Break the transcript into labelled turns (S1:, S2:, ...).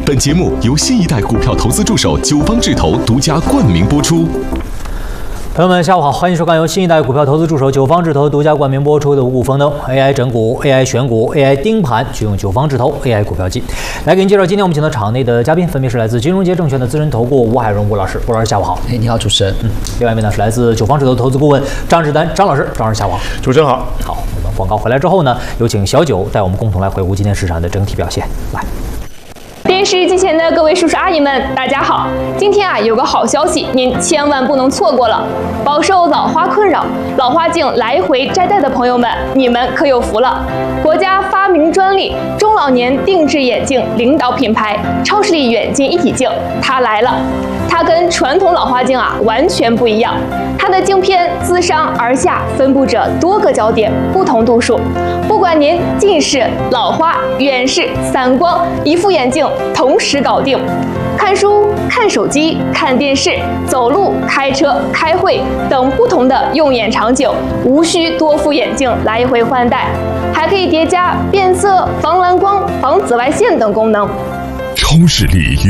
S1: 本节目由新一代股票投资助手九方智投独家冠名播出。
S2: 朋友们，下午好，欢迎收看由新一代股票投资助手九方智投独家冠名播出的五谷丰登 AI 整股、AI 选股、AI 盯盘，就用九方智投 AI 股票机来给您介绍。今天我们请到场内的嘉宾分别是来自金融街证券的资深投顾吴海荣吴老师，吴老师下午好。
S3: 你好，主持人。
S2: 另外一位呢是来自九方智投投资顾问张志丹张老师，张老师下午好。
S4: 主持人好。
S2: 好，我们广告回来之后呢，有请小九带我们共同来回顾今天市场的整体表现。来。
S5: 电视机前的各位叔叔阿姨们，大家好！今天有个好消息，您千万不能错过了。饱受老花困扰、老花镜来回摘戴的朋友们，你们可有福了！国家发明专利中老年定制眼镜领导品牌超视力远近一体镜，它来了。它跟传统老花镜完全不一样，它的镜片自上而下分布着多个焦点，不同度数。不管您近视、老花、远视、散光，一副眼镜同时搞定。看书、看手机、看电视、走路、开车、开会等不同的用眼场景，无需多副眼镜来回换代，还可以叠加变色、防蓝光、防紫外线等功能。
S1: 超视力